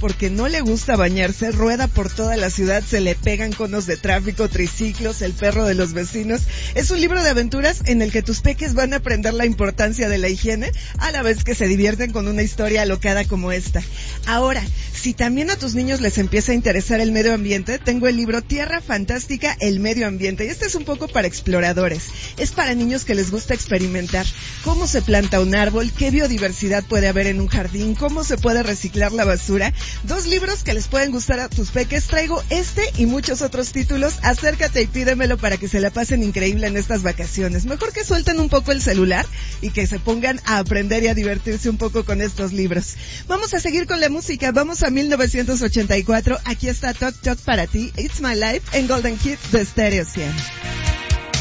porque no le gusta bañarse, rueda por toda la ciudad, se le pegan conos de tráfico, triciclos, el perro de los vecinos. Es un libro de aventuras en el que tus peques van a aprender la importancia de la higiene, a la vez que se divierten con una historia alocada como esta. Ahora, si también a tus niños les empieza a interesar el medio ambiente, tengo el libro Tierra Fantástica, el medio ambiente. Y este es un poco para exploradores. Es para niños que les gusta experimentar cómo se planta un árbol, qué biodiversidad puede haber en un jardín, cómo se puede reciclar la basura. 2 libros que les pueden gustar a tus peques. Traigo este y muchos otros títulos. Acércate y pídemelo para que se la pasen increíble en estas vacaciones. Mejor que suelten un poco el celular y que se pongan a aprender y a divertirse un poco con estos libros. Vamos a seguir con la música. Vamos a 1984. Aquí está Talk Talk para ti. It's My Life en Golden Kids de Stereo 100.